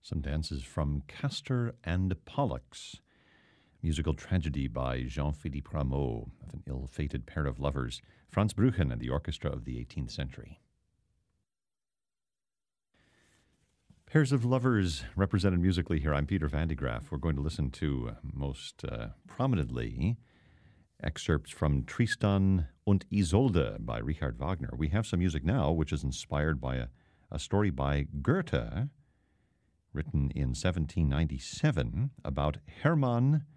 Some dances from Castor and Pollux, musical tragedy by Jean-Philippe Rameau of an ill-fated pair of lovers, Franz Brüchen and the orchestra of the 18th century. Pairs of lovers represented musically here. I'm Peter Van de Graaff. We're going to listen to, most prominently, excerpts from Tristan und Isolde by Richard Wagner. We have some music now which is inspired by a story by Goethe, written in 1797, about Hermann